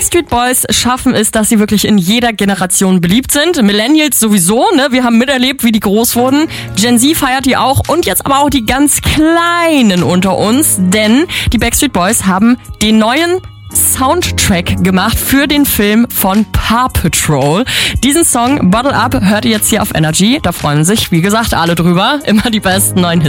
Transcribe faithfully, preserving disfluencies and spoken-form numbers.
Backstreet Boys schaffen es, dass sie wirklich in jeder Generation beliebt sind. Millennials sowieso, ne? Wir haben miterlebt, wie die groß wurden. Gen Z feiert die auch und jetzt aber auch die ganz Kleinen unter uns, denn die Backstreet Boys haben den neuen Soundtrack gemacht für den Film von Paw Patrol. Diesen Song Bottle Up hört ihr jetzt hier auf Energy. Da freuen sich, wie gesagt, alle drüber. Immer die besten neuen Hits.